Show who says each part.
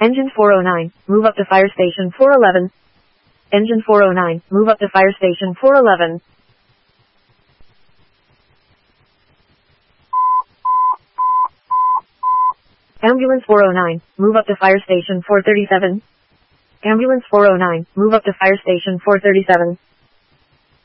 Speaker 1: Engine 409, move up to fire station 411. Engine 409, move up to fire station 411. Ambulance 409, move up to fire station 437. Ambulance 409, move up to fire station 437.